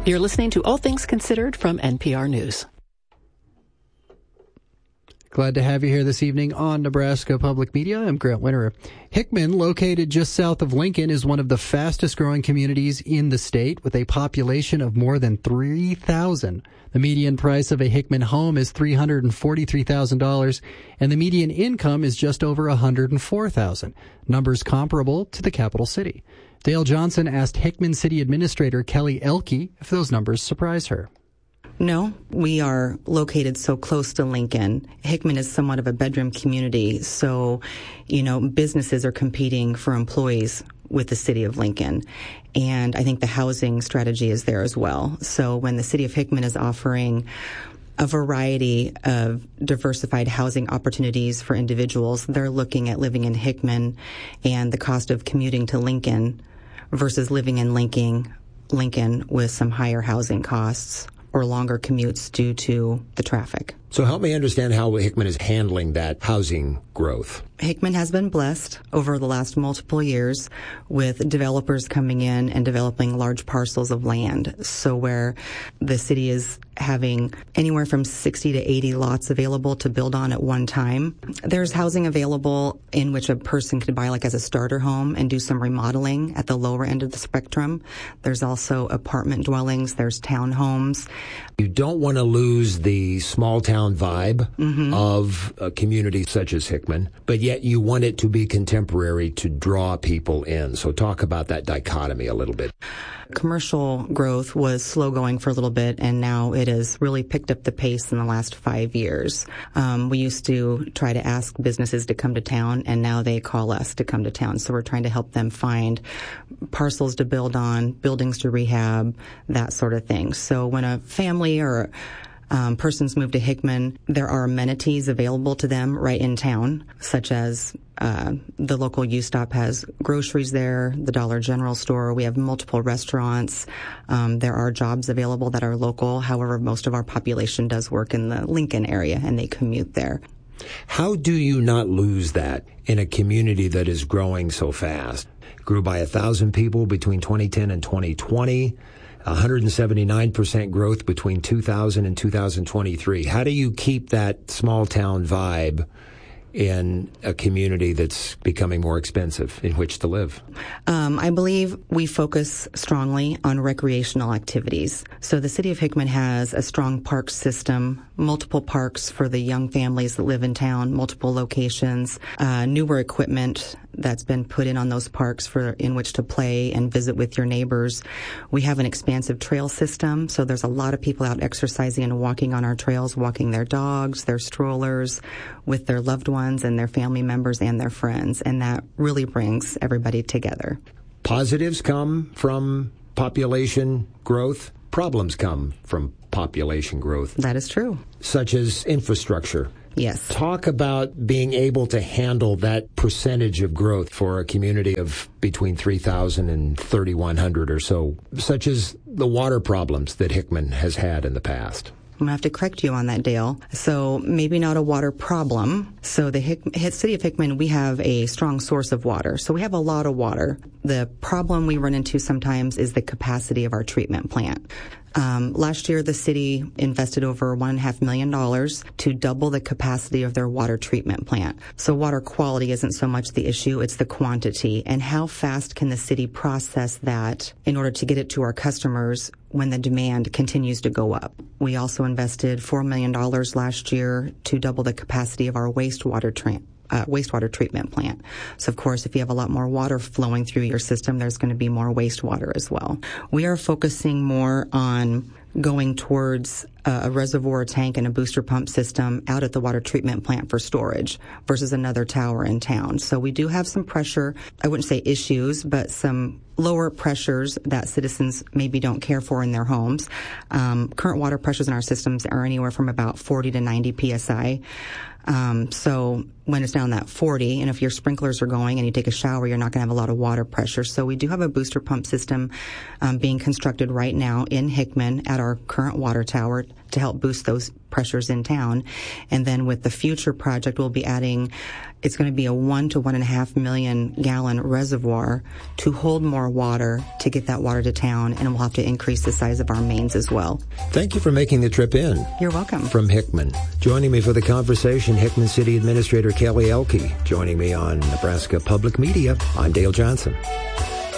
You're listening to All Things Considered from NPR News. Glad to have you here this evening on Nebraska Public Media. I'm Grant Winterer. Hickman, located just south of Lincoln, is one of the fastest growing communities in the state with a population of more than 3,000. The median price of a Hickman home is $343,000, and the median income is just over $104,000, numbers comparable to the capital city. Dale Johnson asked Hickman City Administrator Kelly Elke if those numbers surprise her. No, we are located so close to Lincoln. Hickman is somewhat of a bedroom community, so, businesses are competing for employees with the city of Lincoln. And I think the housing strategy is there as well. So when the city of Hickman is offering a variety of diversified housing opportunities for individuals, they're looking at living in Hickman and the cost of commuting to Lincoln versus living in Lincoln with some higher housing costs or longer commutes due to the traffic. So help me understand how Hickman is handling that housing growth. Hickman has been blessed over the last multiple years with developers coming in and developing large parcels of land. So where the city is having anywhere from 60 to 80 lots available to build on at one time, there's housing available in which a person could buy as a starter home and do some remodeling at the lower end of the spectrum. There's also apartment dwellings, there's townhomes. You don't want to lose the small town vibe of a community such as Hickman, but yet you want it to be contemporary to draw people in. So talk about that dichotomy a little bit. Commercial growth was slow going for a little bit, and now it has really picked up the pace in the last 5 years. We used to try to ask businesses to come to town, and now they call us to come to town. So we're trying to help them find parcels to build on, buildings to rehab, that sort of thing. So when a family or persons move to Hickman, there are amenities available to them right in town, such as the local U-Stop has groceries there, the Dollar General store. We have multiple restaurants. There are jobs available that are local. However, most of our population does work in the Lincoln area, and they commute there. How do you not lose that in a community that is growing so fast? It grew by 1,000 people between 2010 and 2020. 179% growth between 2000 and 2023. How do you keep that small town vibe in a community that's becoming more expensive in which to live? I believe we focus strongly on recreational activities. So the city of Hickman has a strong park system, multiple parks for the young families that live in town, multiple locations, newer equipment that's been put in on those parks in which to play and visit with your neighbors. We have an expansive trail system, so there's a lot of people out exercising and walking on our trails, walking their dogs, their strollers, with their loved ones and their family members and their friends, and that really brings everybody together. Positives come from population growth. Problems come from population growth. That is true. Such as infrastructure. Yes. Talk about being able to handle that percentage of growth for a community of between 3,000 and 3,100 or so, such as the water problems that Hickman has had in the past. I'm going to have to correct you on that, Dale. So maybe not a water problem. So the city of Hickman, we have a strong source of water. So we have a lot of water. The problem we run into sometimes is the capacity of our treatment plant. Last year, the city invested over $1.5 million to double the capacity of their water treatment plant. So water quality isn't so much the issue, it's the quantity. And how fast can the city process that in order to get it to our customers when the demand continues to go up? We also invested $4 million last year to double the capacity of our wastewater treatment plant. So, of course, if you have a lot more water flowing through your system, there's going to be more wastewater as well. We are focusing more on going towards a reservoir tank and a booster pump system out at the water treatment plant for storage versus another tower in town. So we do have some pressure, I wouldn't say issues, but some lower pressures that citizens maybe don't care for in their homes. Current water pressures in our systems are anywhere from about 40 to 90 psi. So when it's down that 40, and if your sprinklers are going and you take a shower, you're not going to have a lot of water pressure. So we do have a booster pump system being constructed right now in Hickman at our current water tower to help boost those pressures in town. And then with the future project, we'll be adding, it's going to be a 1 to 1.5 million gallon reservoir to hold more water to get that water to town, and we'll have to increase the size of our mains as well. Thank you for making the trip in. You're welcome. From Hickman. Joining me for the conversation, Hickman City Administrator Kelly Elke. Joining me on Nebraska Public Media, I'm Dale Johnson.